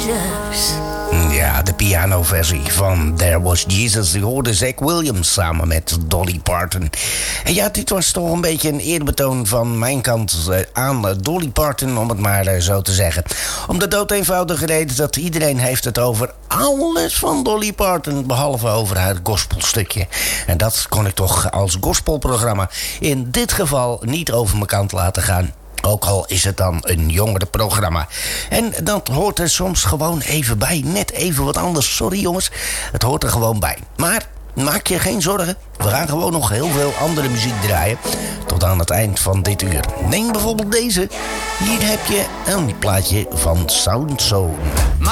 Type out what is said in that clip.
Jesus. Ja, de pianoversie van There Was Jesus. Die hoorde Zach Williams samen met Dolly Parton. En ja, dit was toch een beetje een eerbetoon van mijn kant aan Dolly Parton, om het maar zo te zeggen. Om de dood eenvoudige reden dat iedereen heeft het over alles van Dolly Parton, behalve over haar gospelstukje. En dat kon ik toch als gospelprogramma in dit geval niet over mijn kant laten gaan. Ook al is het dan een jongerenprogramma. En dat hoort er soms gewoon even bij. Net even wat anders. Sorry jongens, het hoort er gewoon bij. Maar maak je geen zorgen. We gaan gewoon nog heel veel andere muziek draaien. Tot aan het eind van dit uur. Neem bijvoorbeeld deze. Hier heb je een plaatje van Sound Zone.